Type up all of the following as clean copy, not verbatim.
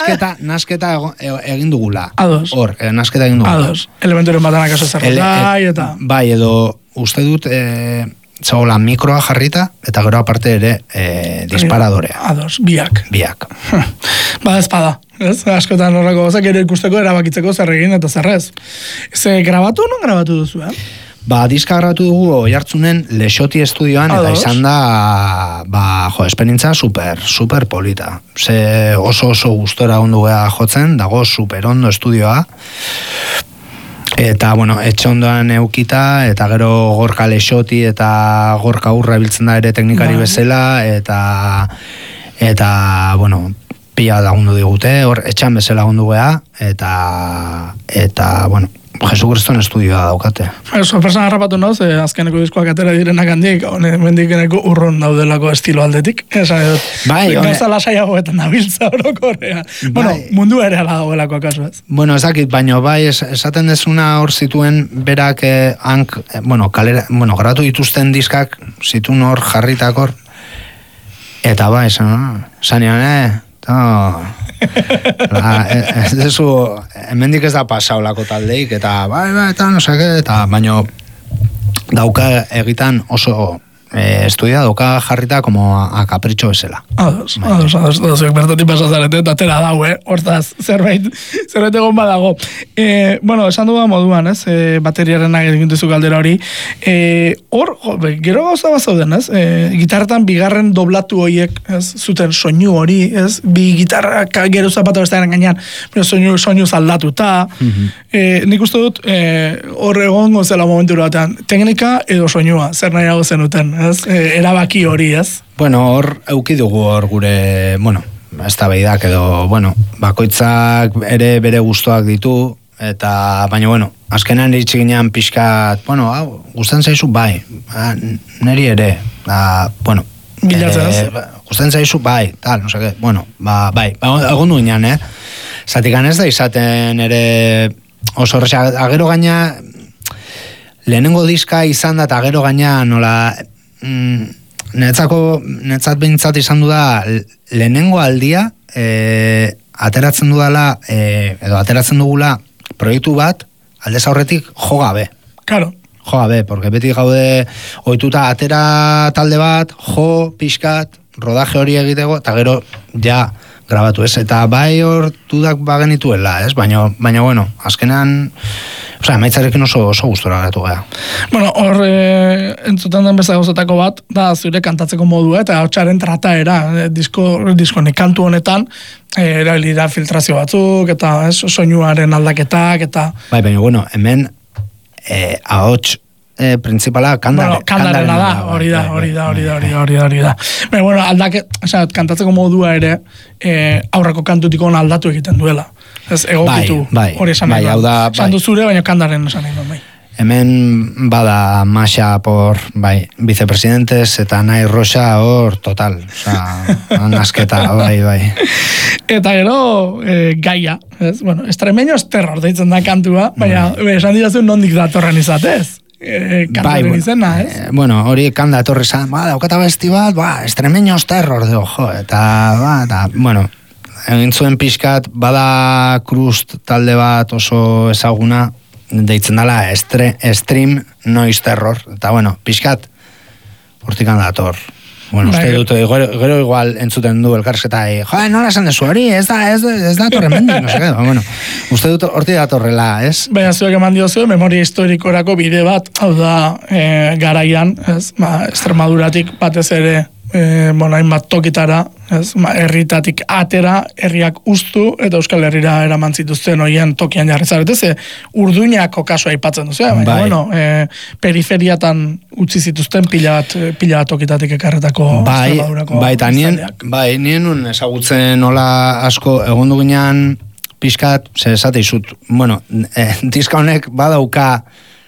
nasketa egin dugula. Ados. Hor, nasketa egin dugula. Ados. Elementoren batanak aso zerretai, eta... Bai, edo uste dut, zagola mikroa jarrita, eta gero aparte ere disparadorea. Ados, biak. Ba, ezpada. Ez? Askotan horreko gozak ere ikusteko erabakitzeko zer egin eta zerrez. Grabatu non grabatu duzu, Ba, diska grabatu dugu Oiartzunen Lexoti estudioan, eta izan da, esperientza super polita. Ze oso gustora ondo gea jotzen, dago super ondo estudioa. Eta, etxe ondoan eukita, eta gero Gorka Lexoti eta Gorka Urra biltzen da ere teknikari bezala, eta pila lagundu digute, hor etxan bezala lagundu gea, eta Jesukriston estudioa daukate. Sorpresan harrapatu nauz, azkeneko diskoak atera direnak handik, mendikeneko urron daudelako estilo aldetik. Bai, gauza lasaiagoetan nabiltza orokorrean. Mundu ere ala daudelako akaso ez. Ez dakit, baina bai, esaten dezuna hor zituen berak, grabatu dituzten diskak, zituen hor jarritakor, eta bai, zanean, ez dezu, hemendik ez da pasaulako taldeik, eta eta baino dauka egitan oso estudia, dauka jarrita como a capricho bezala. Ados, bertatik pasazarete, eta tera daue, hortaz, zerbait egon badago. Esan duda moduan, ez, bateriaren egintezu galdera hori, hor, gero gauza bat zauden, ez, gitarretan bigarren doblatu horiek, ez, zuten soinu hori, ez, bi gitarrak gero zapata bestearen gainean, soinu zaldatuta, nik uste dut, hor egon gozela momentu batean, teknika edo soinua, zer nahiago zenuten, ez, erabaki hori, ez? Hor euki dugu hor gure, ez da behidak edo, bakoitzak ere bere gustoak ditu, eta, baina, azkenan iritsi ginean pixkat, gusten zaizu bai, neri ere, gusten zaizu bai, tal, no seke, bai, egon du ginean, zatikan ez da izaten ere, oso horreza, agero gaina, lehenengo diska izan da, eta agero gaina, nola, netzat behintzat izan du da lehenengo aldia ateratzen dudala edo ateratzen dugula proiektu bat aldez aurretik jogabe. Claro. Jogabe, porque beti gaude ohituta atera talde bat, pixkat, rodaje hori egiteko, eta gero ja grabatu ez, eta bai hor dudak bagenituela, ez? Baina, azkenean, maitzarekin oso gustora garatu gara. Hor entzuten den beste gauzatako bat, da zure kantatzeko modua, eta hotxaren trataera, diskonik kantu honetan, erabilira filtrazio batzuk, eta soinuaren aldaketak, eta... Bai, baina, hemen, ahots principala kandarena da, hori da. Kantatzeko modua ere, aurreko kantutik hona aldatu egiten duela. Ez egokitu, hori esan nahi da. Sandu zure, baina kandaren esan nahi da. Hemen bada Masha por, vicepresidentes eta nahi Rosa hor total. Nasketa, bai. Eta gero, gaia. Estremeños terror deitzen da kantua, baina esan dirazu nondik datorren izatez. Kantaren izena, ez? Hori kanda etorri zan, daukata besti bat, Estremeños terror, eta, egin zuen pixkat, bada Krust talde bat oso ezaguna, deitzen dela Extreme Noise Terror, eta, pixkat, hortik kanda dator. Uste dut, gero igual entzuten du elkarrizketa, nola esan dezu hori, ez da torren mendik, no seke, uste dut hortik datorrela, ez? Baina zuek eman diozu, memoria historikorako bide bat, hau da, garaian, Extremaduratik batez ere, hainbat tokitara, herritatik atera, herriak ustu, eta Euskal Herrira eraman zituzten horien tokian jarri zarete, ze urduñako kasua aipatzen duzu, baina, periferiatan utzi zituzten pila bat tokitatik ekarretako Extremadurako. Bai, nien un ezagutzen nola asko egondu ginean pixkat, ze esate izut, diska honek badauka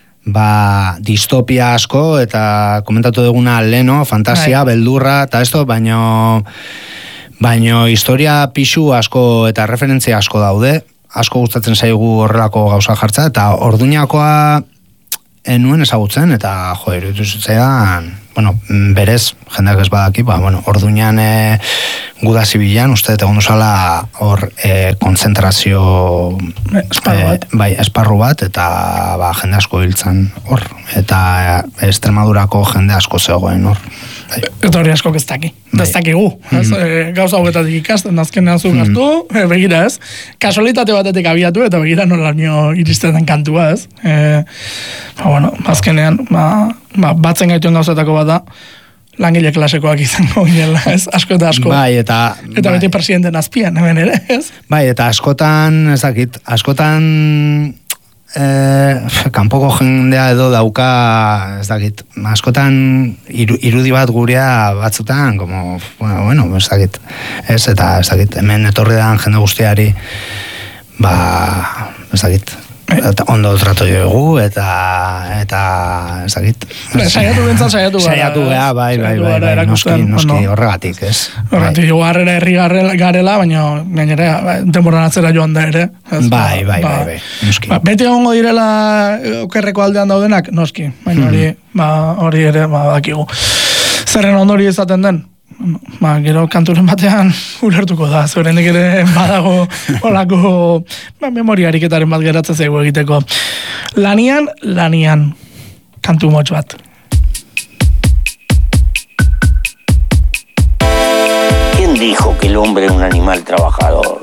distopia asko, eta komentatu duguna leno, fantasia, beldurra, eta esto, baino historia pixu asko eta referentzia asko daude, asko gustatzen zaigu horrelako gauza jartza, eta orduñakoa enuen ezagutzen, eta jo, iruditu zitzaidan, bueno, berez, jendeak ez badaki, orduñan guda zibilan, uste egon duzala hor konzentrazio esparru bat, eta jende asko hiltzen hor, eta Extremadurako jende asko zegoen hor. Eta hori asko ez daki. Ez dakigu. Gauza hogetatik ikasten, azkenean zu gartu, begira ez. Kasualitate batetik abiatu, eta begira nola nio iristen den kantua ez. Azkenean, batzen gaituen gauzatako bat da, langile klasekoak izango ginela, ez? Asko eta asko. Bai, eta beti presidenten azpian, hemen ere, ez? Bai, eta askotan, ez dakit, askotan kanpoko jendea edo dauka, ez dakit, askotan irudi bat gurea batzutan, como, ez dakit, eta ez dakit, hemen etorri da jende guztiari, ez dakit, ondo trato jogu, eta ez dakit. Saiatu gara. Saiatu gara, bai, noski, horregatik, ez. Horregatik, jo harrera herri garela, baina gainera, denboran atzera joan da ere. Bai, noski. Beti egongo direla okerreko aldean daudenak, noski, baina hori ere, dakigu. Zerren ondori izaten den? Gero kanturen batean ulertuko da, zorendik ere badago olako memoriariketaren bat geratzen zaigu egiteko. Lanian, kantu motx bat. ¿Quién dijo que el hombre es un animal trabajador?